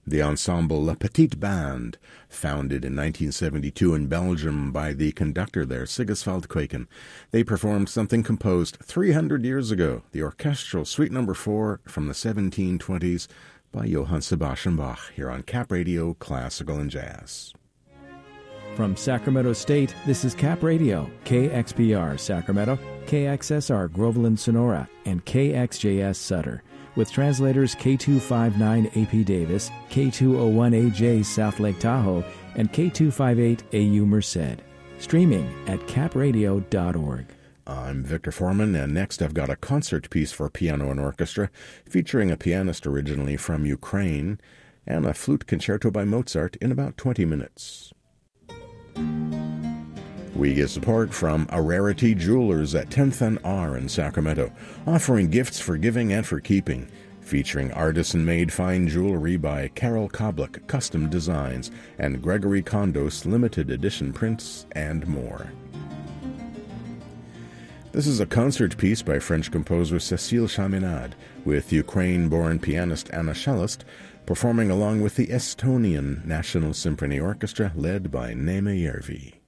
The ensemble La Petite Bande, founded in 1972 in Belgium by the conductor there, Sigisvald Kweken. They performed something composed 300 years ago, the orchestral Suite No. 4 from the 1720s by Johann Sebastian Bach, here on Cap Radio Classical and Jazz. From Sacramento State, this is Cap Radio, KXPR Sacramento, KXSR Groveland Sonora, and KXJS Sutter, with translators K259 AP Davis, K201AJ South Lake Tahoe, and K258 AU Merced. Streaming at capradio.org. I'm Victor Foreman, and next I've got a concert piece for piano and orchestra featuring a pianist originally from Ukraine and a flute concerto by Mozart in about 20 minutes. We get support from A Rarity Jewelers at 10th and R in Sacramento, offering gifts for giving and for keeping, featuring artisan-made fine jewelry by Carol Koblik Custom Designs and Gregory Kondos limited edition prints and more. This is a concert piece by French composer Cécile Chaminade, with Ukraine-born pianist Anna Shalist performing along with the Estonian National Symphony Orchestra led by Neeme Järvi.